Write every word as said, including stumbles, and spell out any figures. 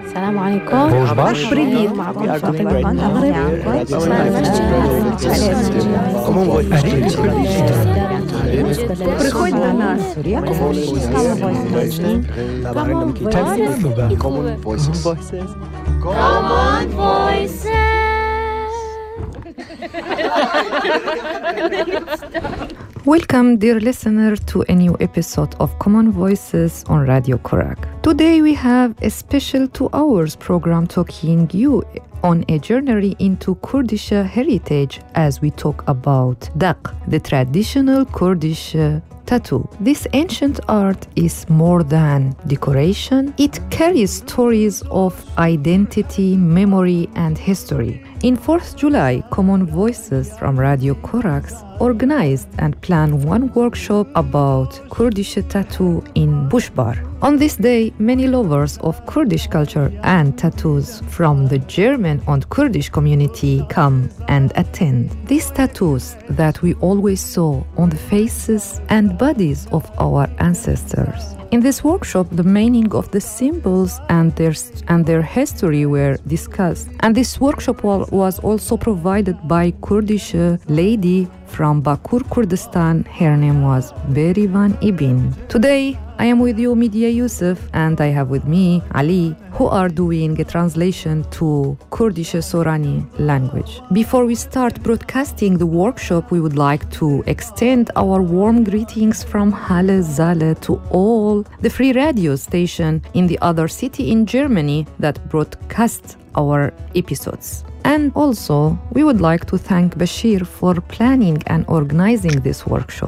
السلام عليكم. Bonjour. بريد معكم فاطمة Приходьте на нас. Common Voices. Common Voices. Welcome, dear listener, to a new episode of Common Voices on Radio Korak. Today we have a special two hours program taking you on a journey into Kurdish heritage as we talk about daq, the traditional Kurdish tattoo. This ancient art is more than decoration. It carries stories of identity, memory, and history. In fourth of July, Common Voices from Radio Korak organized and planned one workshop about Kurdish tattoo in Bushbar. On this day, many lovers of Kurdish culture and tattoos from the German and Kurdish community come and attend. These tattoos that we always saw on the faces and bodies of our ancestors. In this workshop, the meaning of the symbols and their and their history were discussed. And this workshop was also provided by Kurdish lady from Bakur, Kurdistan. Her name was Berivan Ibn. Today, I am with you, Media Yusuf, and I have with me Ali, who are doing a translation to Kurdish Sorani language. Before we start broadcasting the workshop, we would like to extend our warm greetings from Halle Zale to all the free radio station in the other city in Germany that broadcast our episodes. And also, we would like to thank Bashir for planning and organizing this workshop.